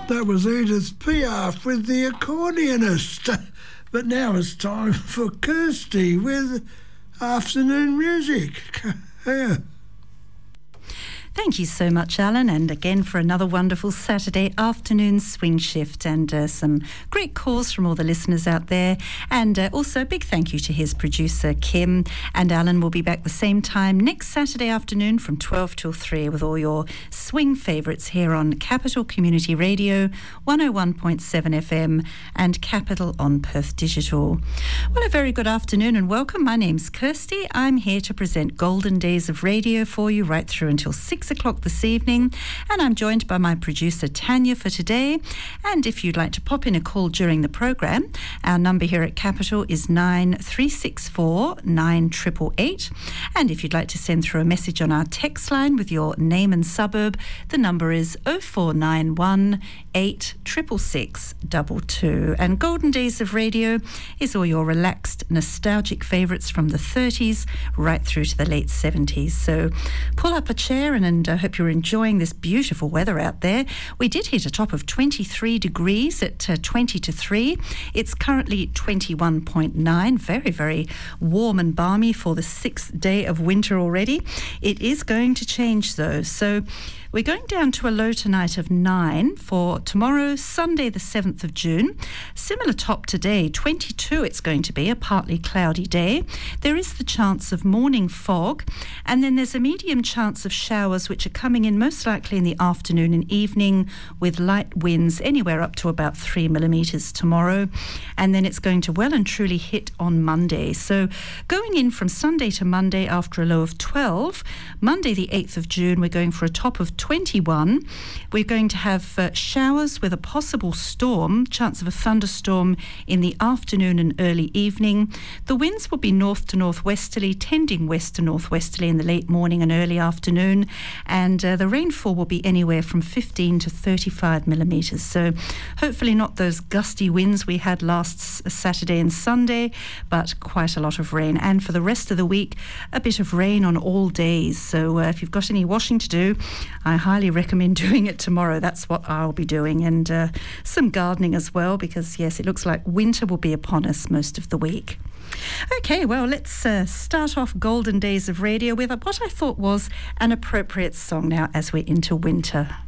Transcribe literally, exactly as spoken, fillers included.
That was Edith Piaf with The Accordionist. But now it's time for Kirsty with Afternoon Music. Yeah. Thank you so much, Alan, and again for another wonderful Saturday afternoon swing shift, and uh, some great calls from all the listeners out there. And uh, also a big thank you to his producer, Kim. And Alan will be back the same time next Saturday afternoon from twelve till three with all your swing favourites here on Capital Community Radio, one oh one point seven F M and Capital on Perth Digital. Well, a very good afternoon and welcome. My name's Kirsty. I'm here to present Golden Days of Radio for you right through until six o'clock this evening, and I'm joined by my producer Tanya for today. And if you'd like to pop in a call during the program, our number here at Capital is nine three six four nine eight eight eight, and if you'd like to send through a message on our text line with your name and suburb, the number is oh four nine one eight six six six two two. And Golden Days of Radio is all your relaxed nostalgic favourites from the thirties right through to the late seventies. So pull up a chair and and I hope you're enjoying this beautiful weather out there. We did hit a top of twenty-three degrees at uh, twenty to three. It's currently twenty-one point nine, very, very warm and balmy for the sixth day of winter already. It is going to change though. So we're going down to a low tonight of nine for tomorrow, Sunday the seventh of June. Similar top today, twenty-two it's going to be, a partly cloudy day. There is the chance of morning fog, and then there's a medium chance of showers which are coming in most likely in the afternoon and evening with light winds anywhere up to about three millimetres tomorrow. And then it's going to well and truly hit on Monday. So going in from Sunday to Monday after a low of twelve, Monday the eighth of June we're going for a top of twenty-one. We're going to have uh, showers with a possible storm, chance of a thunderstorm in the afternoon and early evening. The winds will be north to northwesterly, tending west to northwesterly in the late morning and early afternoon, and uh, the rainfall will be anywhere from fifteen to thirty-five millimetres. So hopefully not those gusty winds we had last s- Saturday and Sunday, but quite a lot of rain. And for the rest of the week, a bit of rain on all days. So uh, if you've got any washing to do, I highly recommend doing it tomorrow. That's what I'll be doing, and uh, some gardening as well, because yes, it looks like winter will be upon us most of the week. Okay, well, let's uh, start off Golden Days of Radio with what I thought was an appropriate song now as we're into winter.